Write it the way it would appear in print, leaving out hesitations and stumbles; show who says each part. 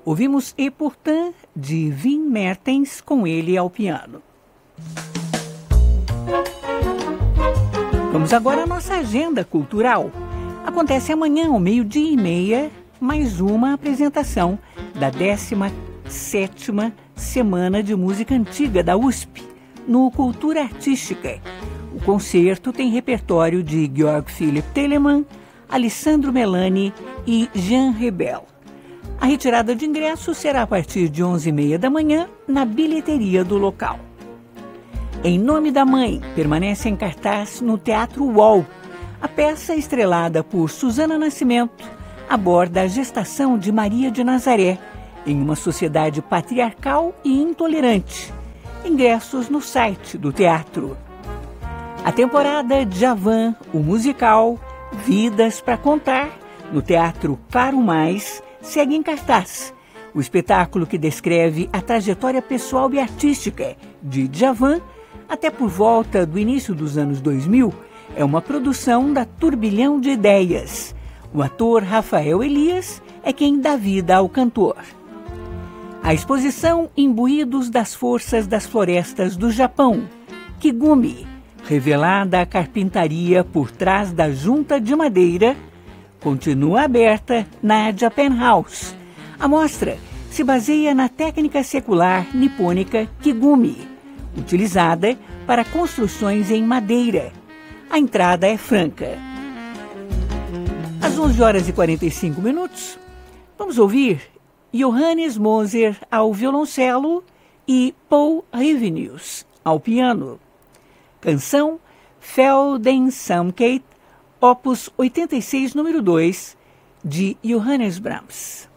Speaker 1: Ouvimos E Pourtant, de Wim Mertens, com ele ao piano. Vamos agora à nossa agenda cultural. Acontece amanhã, ao 12h30, mais uma apresentação da 17ª Semana de Música Antiga da USP, no Cultura Artística. O concerto tem repertório de Georg Philipp Telemann, Alessandro Melani e Jean Rebel. A retirada de ingressos será a partir de 11h30 da manhã na bilheteria do local. Em Nome da Mãe, permanece em cartaz no Teatro UOL. A peça, estrelada por Susana Nascimento, aborda a gestação de Maria de Nazaré em uma sociedade patriarcal e intolerante. Ingressos no site do teatro. A temporada Djavan, o musical Vidas para Contar, no Teatro Claro Mais, segue em cartaz. O espetáculo, que descreve a trajetória pessoal e artística de Djavan até por volta do início dos anos 2000, é uma produção da Turbilhão de Ideias. O ator Rafael Elias é quem dá vida ao cantor. A exposição Imbuídos das Forças das Florestas do Japão, Kigumi, revelada a carpintaria por trás da junta de madeira, continua aberta na Japan House. A mostra se baseia na técnica secular nipônica Kigumi, utilizada para construções em madeira. A entrada é franca. Às 11h45, vamos ouvir Johannes Moser ao violoncelo e Paul Hevenius ao piano. Canção Feldensamkeit, opus 86, número 2, de Johannes Brahms.